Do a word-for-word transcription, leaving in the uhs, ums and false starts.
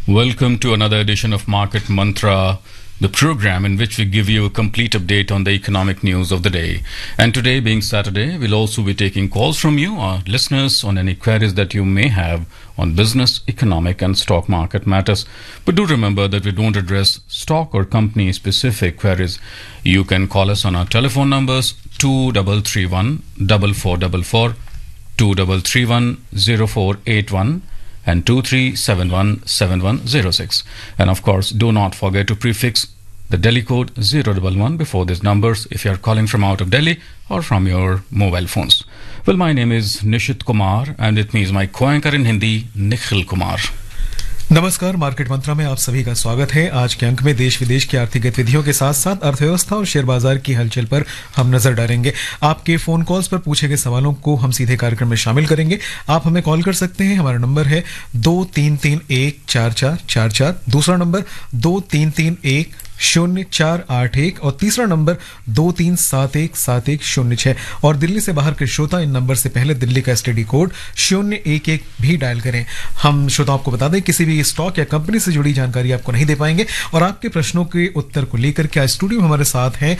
Welcome to another edition of Market Mantra, the program in which we give you a complete update on the economic news of the day. And today, being Saturday, we'll also be taking calls from you, our listeners, on any queries that you may have on business, economic, and stock market matters. But do remember that we don't address stock or company specific queries. You can call us on our telephone numbers two three three one, four four four four, two three three one, zero four eight one. and two three seven one seven one zero six. And of course, do not forget to prefix the Delhi code zero one one before these numbers if you are calling from out of Delhi or from your mobile phones. Well, my name is Nishit Kumar and with me is my co-anchor in Hindi, Nikhil Kumar. नमस्कार, market मंत्रा में आप सभी का स्वागत है। आज के अंक में देश विदेश की आर्थिक गतिविधियों के साथ साथ अर्थव्यवस्था और शेयर बाजार की हलचल पर हम नजर डालेंगे। आपके फोन कॉल्स पर पूछे गए सवालों को हम सीधे कार्यक्रम में शामिल करेंगे। आप हमें कॉल कर सकते हैं। हमारा नंबर है दो तीन तीन एक चार चार चार चार, दूसरा नंबर दो तीन तीन एक शून्य चार आठ एक और तीसरा नंबर दो तीन सात एक सात एक शून्य छह। और दिल्ली से बाहर के श्रोता इन नंबर से पहले दिल्ली का एसटीडी कोड शून्य एक एक भी डायल करें। हम श्रोताओं को बता दें, किसी भी स्टॉक या कंपनी से जुड़ी जानकारी आपको नहीं दे पाएंगे। और आपके प्रश्नों के उत्तर को लेकर के आज स्टूडियो में हमारे साथ हैं